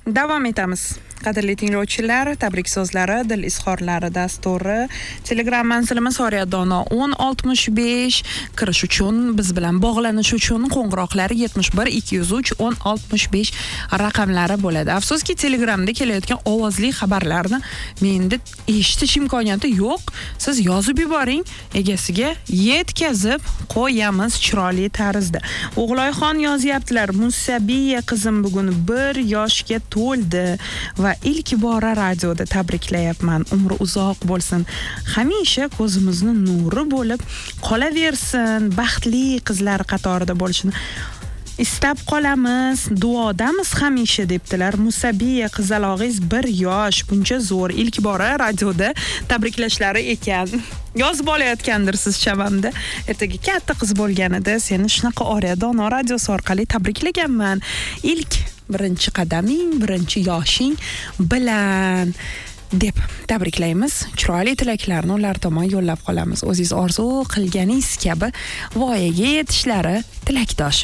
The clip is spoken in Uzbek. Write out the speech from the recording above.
Davom etamiz. Qadrli tinglovchilar, tabrik so'zlari, dil izhorlari dasturi. Telegram manzilimiz Oriyadono 1065. Kirish uchun, biz bilan bog'lanish uchun qo'ng'iroqlari 71 203 1065 raqamlari bo'ladi. Afsuski, Telegramda kelayotgan ovozli xabarlarni menda eshitish imkoniyati yo'q. Siz yozib yuboring, egasiga yetkazib qo'yamiz chiroyli tarzda. O'g'loyxon yozyaptilar. Musabiya qizim bugun 1 yoshga to'ldi va ilk bora radioda tabriklayapman. Umri uzoq bo'lsin. Hamisha ko'zimizni nuri bo'lib qolaversin. Baxtli qizlar qatorida bo'lishini istab qolamiz. Duodamiz hamisha debdilar. Musabiya qizalog'iz 1 yosh. Buncha zo'r. Ilk bora radioda tabriklashlari ekan. Yozib olayotgandir siz chavamda. Ertaga katta qiz bo'lganida seni shunaqa Oriyadono radiosi orqali tabriklaganman. Ilk birinchi qadaming, birinchi yoshing bilan deb tabriklaymiz. Chiroyli tilaklarni ular tomon yo'llab qolamiz. O'zingiz orzu qilganingiz kabi voyaga yetishlari tilakdoshi